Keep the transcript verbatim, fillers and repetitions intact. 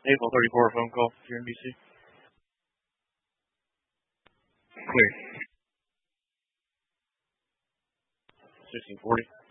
April thirty-four phone call here in B C. Clear. sixteen forty.